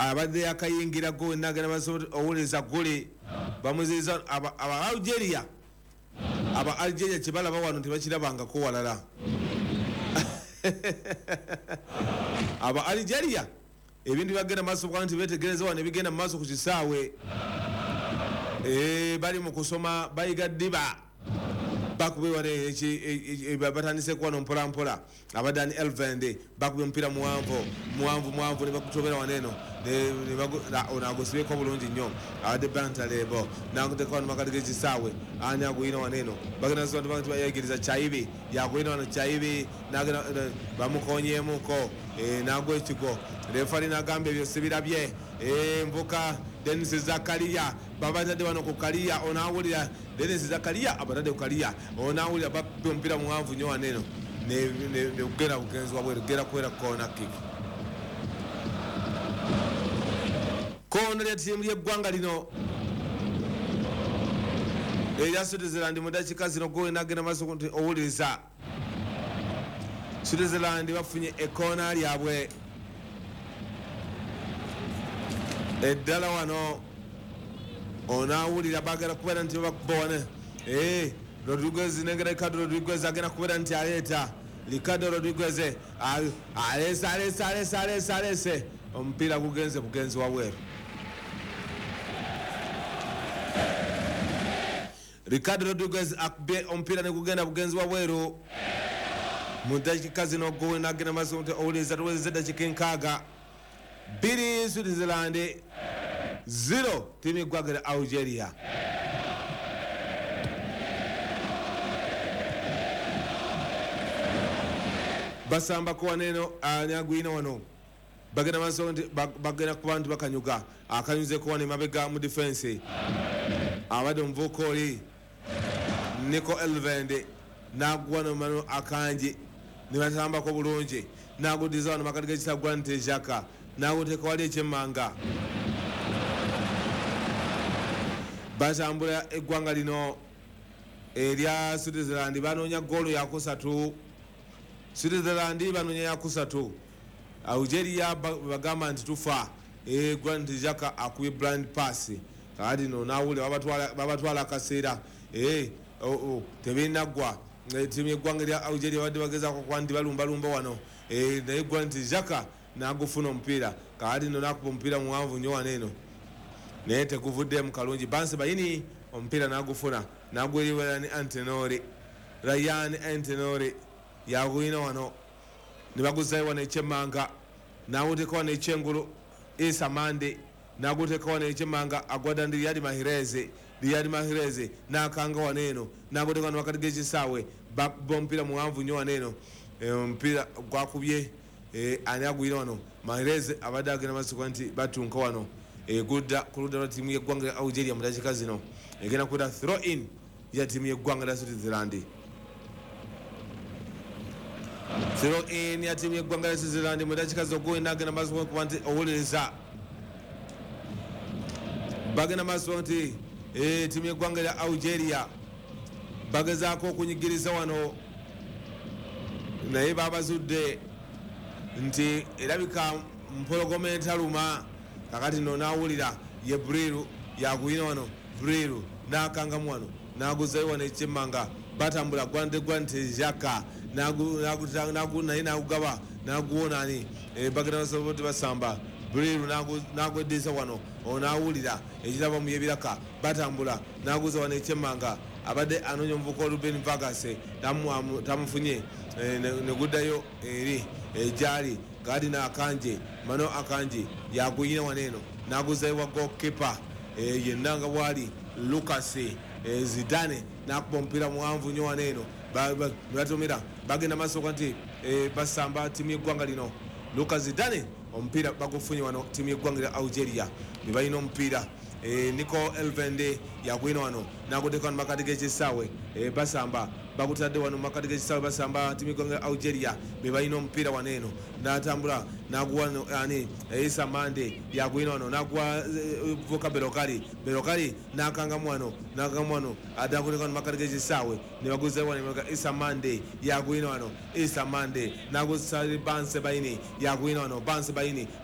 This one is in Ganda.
abadde akayingira go nagenda basobola owuliriza gole bamuziza aba Algeria kyebalaba wano tebakirabangako walala aba Algeria ebintu bagenda maaso kwa nti betegereza wano ebigenda mu maaso ku kisaawe bali mu kusoma bayiga ddiba bakube wale batandise kuwano mpola mpola abadani Elvende bakube omupiira muwanvu ne bakutobera waneno onagosibeko bulungi nnyo abadde Bantalebo nakuteka wano makati g'ekisaawe ani aguyina waneno bagenda soba nti bayegeriza Chaibi yakuyina wano Chaibi bamukonyemuko nagwa ekigo refali nagamba ebyo sibirabye mvuka Dennis Zakaria babatadde wano ku Kalia onawulira Dennis Zakaria abatadde ku Kalia onawulira babbe omupiira muwanvu nnyo waneno ne ugenda bugenzi wabweru gera kwera corner kick kono lya tiimu ly'eggwanga lino erya Switzerland mu dakiika zino gwe nagenda maaso nti owuliriza Switzerland bafunye ekona lyabwe eddala wano onawulira bagenda kubeera nti bakuba wane Rodriguez nengera Ricardo Rodriguez agenda kubeera nti aleeta Ricardo Rodriguez alese omupiira gugenze bugenzi wabweru Ricardo Rodriguez akubye omupiira ne gugenda bugenzi wabweru mu dakiika zino gwe nagenda maaso nti owuliriza tuwezezza eddakiika enkaaga 2 Switzerland 0 tiimu y'eggwanga Algeria basambako waneno anyagwina wano bagenda maaso nti bagenda kuba nti bakanyuga akanyuzeko wano emabega mu defense abadde omuvubuka oli Nico Elvende nagwano mano akanje nibatambako bulungi nagudiza wano makati g'ekisagwa nti Jaka naguteeka wali ekyemmanga batambula eggwanga lino erya Switzerland banoonya goolo yakusatu Switzerland banoonya yakusatu Algeria bagamba nti tufa Grant Jaka akubye blind pass kati no nawule babatwala akaseera tebinaggwa tiimu y'eggwanga lya Algeria badde bagezaako kuba nti balumbalumba wano naye Grant Jaka nagufuna omupiira kati no nakuba omupiira muwanvu nnyo waneeno naye teguvuddemu kalungi Bansi Bayini omupiira nagufuna nagweriwa Ryan Antenore yagwina wano ne baguzayo wano ekyemmanga nawuteeka wano ekyengulu Isa Mande naguteeka wano ekyemmanga agwada ndi Riyad Mahrez nakanga waneeno naguteeka wano wakati g'ekisaawe omupiira muwanvu nnyo waneeno omupiira gwakubye ani agwina wano Mahrez abadde agenda maaso nti batunka wano egudda ku ludda lwa tiimu y'eggwanga lya Algeria mu dakiika zino egenda kuda throw in ya tiimu y'eggwanga lya Switzerland throw in ya tiimu y'eggwanga lya Switzerland mu dakiika zogwe nagenda maaso kuba nti owuliriza bagenda maaso nti tiimu y'eggwanga lya Algeria bagezaako okunyigiriza wano naye babazudde nti erabika mpologoma entaluma kakati no nawulira ye Briru yaguyina wano Briru nakangamu wano naguzayo wano ekyemmanga batambula gwante Jaka naye nagugaba naguwonani bagenda basoboti basamba Briru nagweddiisa wano onawulira ekitaba mu yebiraka batambula naguza wano ekyemmanga abadde anoonya omuvubuka Ruben Vargas tamufunye neguddayo eri ejali Gardiner Akanje Mano Akanje yaguyina waneeno naguzayo wa goalkeeper yennanga bwali Lucas Zidane nakuba omupiira muwanvu nnyo waneeno batomera bagenda maaso nti basamba tiimu y'eggwanga lino Lucas Zidane omupiira bagufunye wano tiimu y'eggwanga lya Algeria ne balina omupiira Nico Elvende yagwina wano naguteeka wano makati g'ekisaawe basamba bagutadde wano makati g'ekisaawe basamba tiimu y'eggwanga lya Algeria be balina omupiira waneeno natambula naguwa ani Isa Mande yagwina wano naguwa vuka Berokali nakangamu wano adaguteeka wano makati g'ekisaawe ne baguzayo wano Isa Mande yagwina wano Isa Mande nagusali Bansi Bayini yagwina wano Bansi Bayini